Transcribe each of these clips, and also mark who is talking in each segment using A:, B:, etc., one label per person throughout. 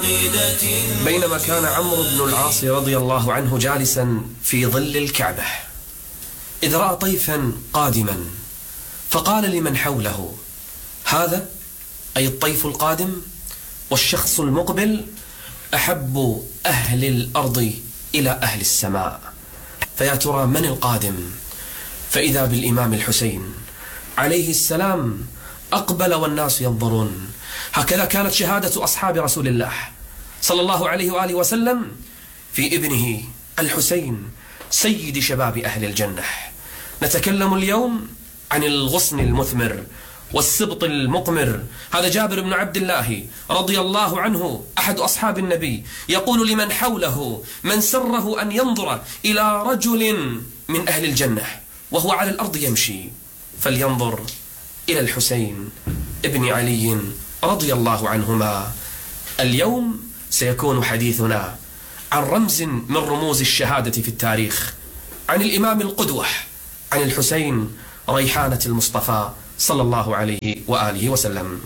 A: بينما كان عمرو بن العاص رضي الله عنه جالسا في ظل الكعبة إذ رأى طيفا قادما، فقال لمن حوله: هذا أي الطيف القادم والشخص المقبل أحب أهل الأرض إلى أهل السماء، فيا ترى من القادم؟ فإذا بالإمام الحسين عليه السلام أقبل والناس ينظرون. هكذا كانت شهادة أصحاب رسول الله صلى الله عليه وآله وسلم في ابنه الحسين سيد شباب أهل الجنة. نتكلم اليوم عن الغصن المثمر والسبط المقمر. هذا جابر بن عبد الله رضي الله عنه أحد أصحاب النبي يقول لمن حوله: من سره أن ينظر إلى رجل من أهل الجنة وهو على الأرض يمشي فلينظر إلى الحسين ابن علي رضي الله عنهما. اليوم سيكون حديثنا عن رمز من رموز الشهادة في التاريخ، عن الإمام القدوة، عن الحسين ريحانة المصطفى صلى الله عليه وآله وسلم.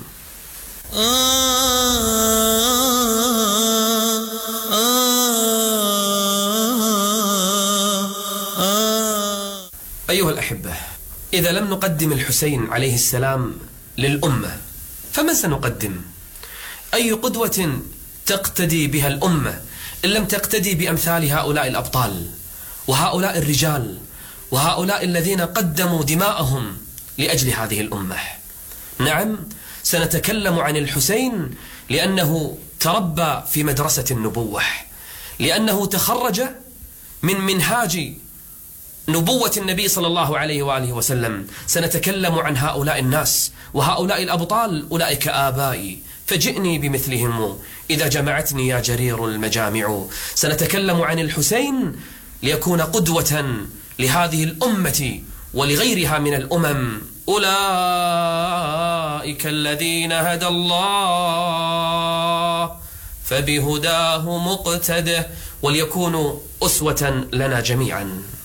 A: أيها الأحبة، إذا لم نقدم الحسين عليه السلام للأمة فمن سنقدم؟ أي قدوة تقتدي بها الأمة إن لم تقتدي بأمثال هؤلاء الأبطال وهؤلاء الرجال وهؤلاء الذين قدموا دماءهم لأجل هذه الأمة؟ نعم، سنتكلم عن الحسين لأنه تربى في مدرسة النبوة، لأنه تخرج من منهاج نبوة النبي صلى الله عليه وآله وسلم. سنتكلم عن هؤلاء الناس وهؤلاء الأبطال، أولئك آبائي فجئني بمثلهم إذا جمعتني يا جرير المجامع. سنتكلم عن الحسين ليكون قدوة لهذه الأمة ولغيرها من الأمم. أولئك الذين هدى الله فبهداه مقتده، وليكونوا أسوة لنا جميعا.